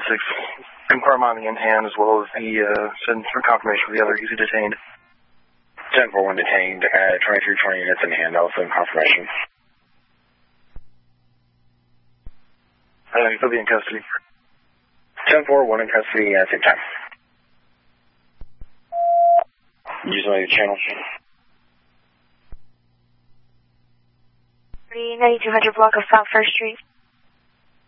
confirm on the in-hand as well as the, send for confirmation for the other easy detained. 10-4-1 detained at 2320 units in hand, also in confirmation. He'll be in custody. 10-4-1 in custody at the same time. Use my channel. 9200 block of South 1st Street.